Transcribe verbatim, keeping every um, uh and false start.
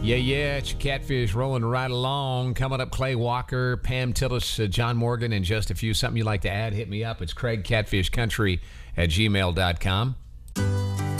Yeah, yeah, it's your Catfish rolling right along. Coming up, Clay Walker, Pam Tillis, uh, John Morgan, and just a few. Something you'd like to add, hit me up. It's Craig Catfish Country at gmail dot com.